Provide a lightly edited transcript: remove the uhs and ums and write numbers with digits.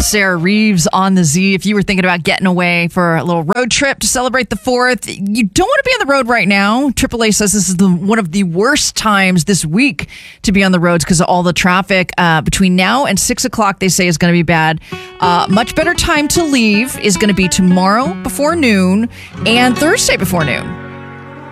Sarah Reeves on the Z. If you were thinking about getting away for a little road trip to celebrate the 4th, you don't want to be on the road right now. AAA says this is one of the worst times this week to be on the roads because of all the traffic. Between now and 6 o'clock, they say is going to be bad. Much better time to leave is going to be tomorrow before noon and Thursday before noon.